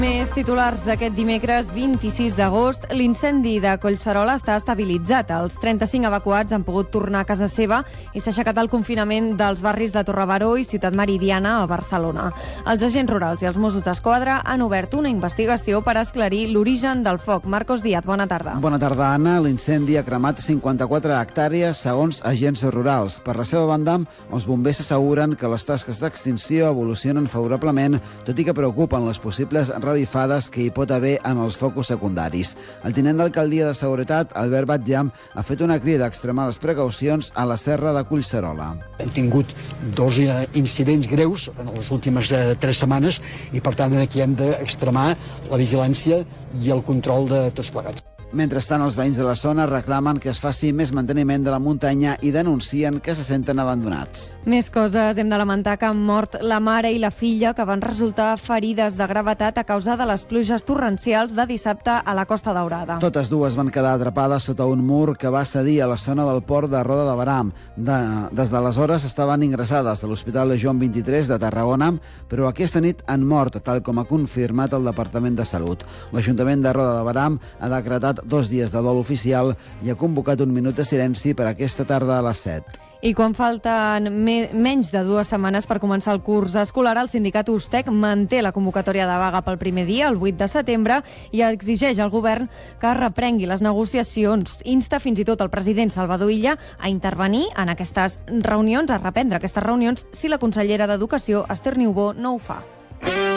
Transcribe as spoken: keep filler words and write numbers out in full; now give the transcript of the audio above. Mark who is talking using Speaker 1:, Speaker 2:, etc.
Speaker 1: Més titulars d'aquest dimecres vint-i-sis d'agost. L'incendi de Collserola està estabilitzat. Els trenta-cinc evacuats han pogut tornar a casa seva i s'ha aixecat el confinament dels barris de Torrebaró i Ciutat Meridiana a Barcelona. Els agents rurals i els Mossos d'Esquadra han obert una investigació per esclarir l'origen del foc. Marcos Díaz, bona tarda.
Speaker 2: Bona tarda, Anna. L'incendi ha cremat cinquanta-quatre hectàrees, segons agents rurals. Per la seva banda, els bombers asseguren que les tasques d'extinció evolucionen favorablement, tot i que preocupen les possibles revifades que hi pot haver en els focus secundaris. El tinent d'alcaldia de Seguretat, Albert Batllà, ha fet una crida a extremar les precaucions a la serra de Collserola.
Speaker 3: Hem tingut dos incidents greus en les últimes tres setmanes i, per tant, aquí hem d'extremar la vigilància i el control de tots plegats.
Speaker 2: Mentrestant, els veïns de la zona reclamen que es faci més manteniment de la muntanya i denuncien que se senten abandonats.
Speaker 1: Més coses. Hem de lamentar que han mort la mare i la filla, que van resultar ferides de gravetat a causa de les pluges torrencials de dissabte a la Costa Daurada.
Speaker 2: Totes dues van quedar atrapades sota un mur que va cedir a la zona del port de Roda de Berà. De, des d'aleshores estaven ingressades a l'Hospital Joan vint-i-tres de Tarragona, però aquesta nit han mort, tal com ha confirmat el Departament de Salut. L'Ajuntament de Roda de Berà ha decretat dos dies de dol oficial i ha convocat un minut de silenci per aquesta tarda a les set.
Speaker 1: I quan falten me menys de dues setmanes per començar el curs escolar, el sindicat Ustec manté la convocatòria de vaga pel primer dia, el vuit de setembre, i exigeix al govern que reprengui les negociacions. Insta fins i tot el president Salvador Illa a intervenir en aquestes reunions, a reprendre aquestes reunions, si la consellera d'Educació, Esther Niubó, no ho fa.